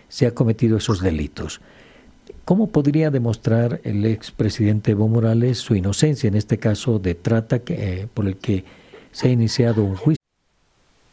se ha cometido esos delitos. ¿Cómo podría demostrar el expresidente Evo Morales su inocencia en este caso de trata por el que se ha iniciado un juicio?